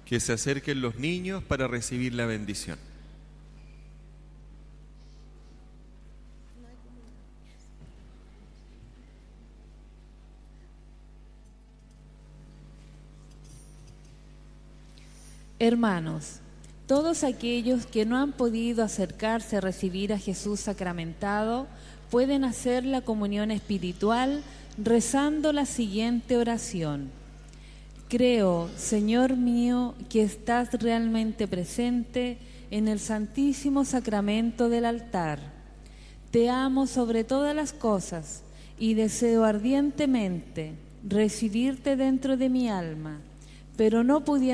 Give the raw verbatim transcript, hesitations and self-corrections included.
Que se acerquen los niños para recibir la bendición. Hermanos, todos aquellos que no han podido acercarse a recibir a Jesús sacramentado pueden hacer la comunión espiritual rezando la siguiente oración. Creo, Señor mío, que estás realmente presente en el Santísimo Sacramento del altar. Te amo sobre todas las cosas y deseo ardientemente recibirte dentro de mi alma, pero no pudiendo